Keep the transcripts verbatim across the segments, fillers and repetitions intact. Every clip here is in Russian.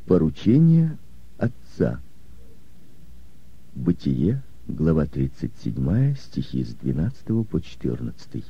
Поручение отца. Бытие, глава тридцать семь, стихи с двенадцатого по четырнадцатый.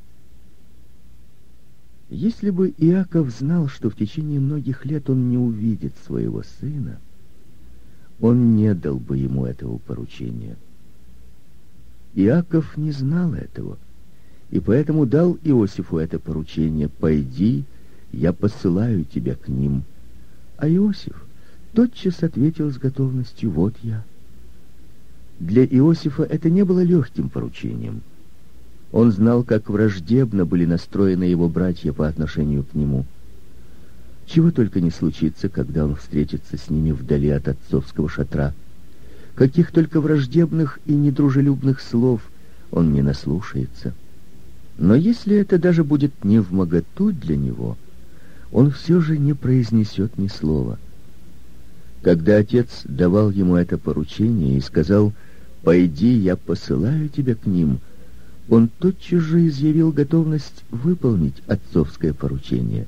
Если бы Иаков знал, что в течение многих лет он не увидит своего сына, он не дал бы ему этого поручения. Иаков не знал этого, и поэтому дал Иосифу это поручение: «Пойди, я посылаю тебя к ним». А Иосиф тотчас ответил с готовностью: «Вот я». Для Иосифа это не было легким поручением. Он знал, как враждебно были настроены его братья по отношению к нему. Чего только не случится, когда он встретится с ними вдали от отцовского шатра. Каких только враждебных и недружелюбных слов он не наслушается. Но если это даже будет невмоготу для него, он все же не произнесет ни слова. Когда отец давал ему это поручение и сказал: «Пойди, я посылаю тебя к ним», он тотчас же изъявил готовность выполнить отцовское поручение.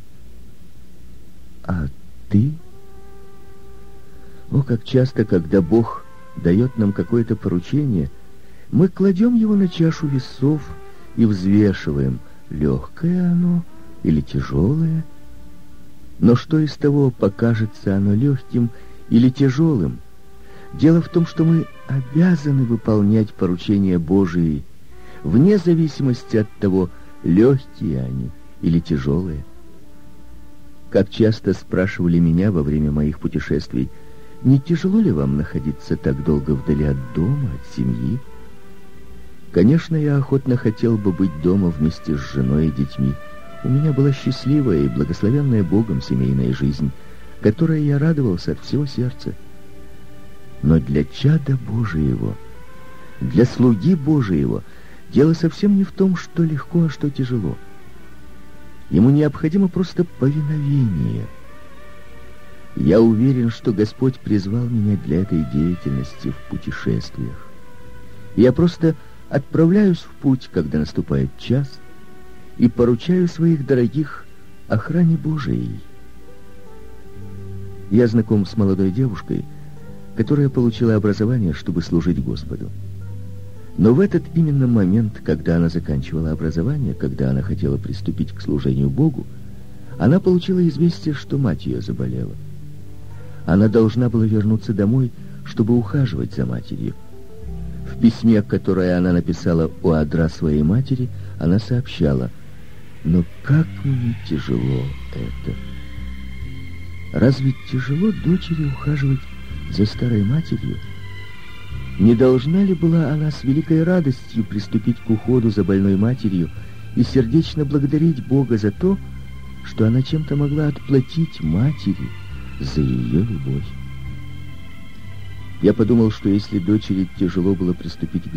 А ты? О, как часто, когда Бог дает нам какое-то поручение, мы кладем его на чашу весов и взвешиваем, легкое оно или тяжелое. Но что из того, покажется оно легким или тяжелым? Дело в том, что мы обязаны выполнять поручения Божии, вне зависимости от того, легкие они или тяжелые. Как часто спрашивали меня во время моих путешествий: не тяжело ли вам находиться так долго вдали от дома, от семьи? Конечно, я охотно хотел бы быть дома вместе с женой и детьми. У меня была счастливая и благословенная Богом семейная жизнь, которой я радовался от всего сердца. Но для чада Божьего, для слуги Божьего, дело совсем не в том, что легко, а что тяжело. Ему необходимо просто повиновение. Я уверен, что Господь призвал меня для этой деятельности в путешествиях. Я просто отправляюсь в путь, когда наступает час, и поручаю своих дорогих охране Божией. Я знаком с молодой девушкой, которая получила образование, чтобы служить Господу. Но в этот именно момент, когда она заканчивала образование, когда она хотела приступить к служению Богу, она получила известие, что мать ее заболела. Она должна была вернуться домой, чтобы ухаживать за матерью. В письме, которое она написала у адра своей матери, она сообщала: «Но как мне тяжело это». Разве тяжело дочери ухаживать за старой матерью? Не должна ли была она с великой радостью приступить к уходу за больной матерью и сердечно благодарить Бога за то, что она чем-то могла отплатить матери за ее любовь? Я подумал, что если дочери тяжело было приступить к